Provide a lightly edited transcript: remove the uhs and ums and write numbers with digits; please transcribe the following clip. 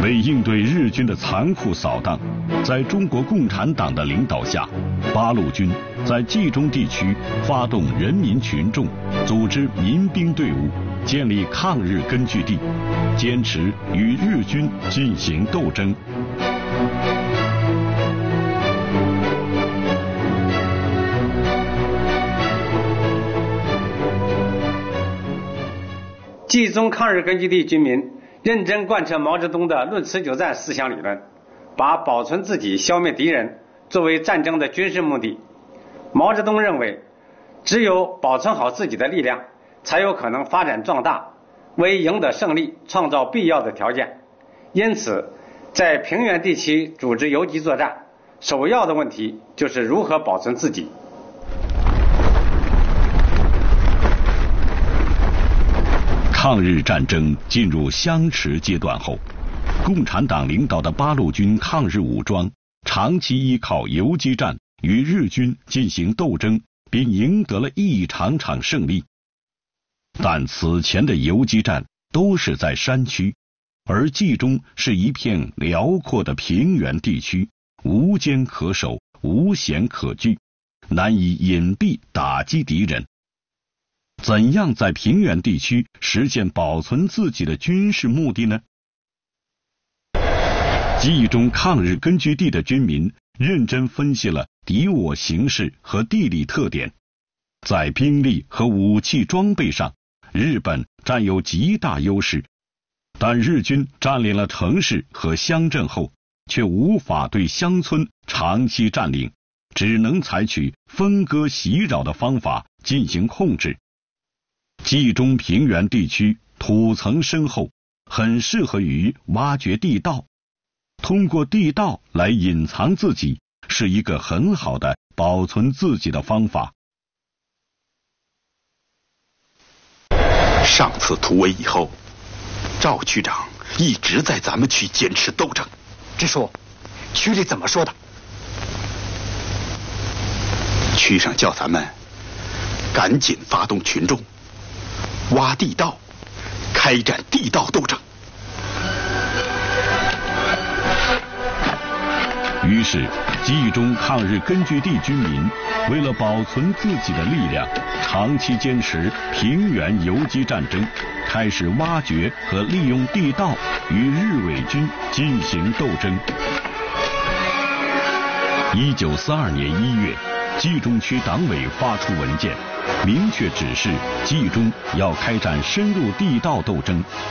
为应对日军的残酷扫荡，在中国共产党的领导下，八路军在冀中地区发动人民群众，组织民兵队伍，建立抗日根据地，坚持与日军进行斗争。 冀中抗日根据地军民认真贯彻毛泽东的论持久战思想理论，把保存自己、消灭敌人作为战争的军事目的。毛泽东认为，只有保存好自己的力量，才有可能发展壮大，为赢得胜利创造必要的条件。因此，在平原地区组织游击作战，首要的问题就是如何保存自己。 抗日战争进入相持阶段后，共产党领导的八路军抗日武装长期依靠游击战与日军进行斗争，并赢得了一场场胜利。但此前的游击战都是在山区，而冀中是一片辽阔的平原地区，无坚可守，无险可据，难以隐蔽打击敌人。怎样在平原地区实现保存自己的军事目的呢？冀中抗日根据地的军民认真分析了敌我形势和地理特点，在兵力和武器装备上，日本占有极大优势，但日军占领了城市和乡镇后，却无法对乡村长期占领，只能采取分割袭扰的方法进行控制。冀中平原地区土层深厚，很适合于挖掘地道，通过地道来隐藏自己，是一个很好的保存自己的方法。 上次突围以后，赵区长一直在咱们区坚持斗争。 支书，区里怎么说的？ 区上叫咱们赶紧发动群众，挖地道，开展地道斗争。 于是，冀中抗日根据地军民为了保存自己的力量，长期坚持平原游击战争，开始挖掘和利用地道与日伪军进行斗争。1942年1月，冀中区党委发出文件，明确指示冀中要开展深入地道斗争，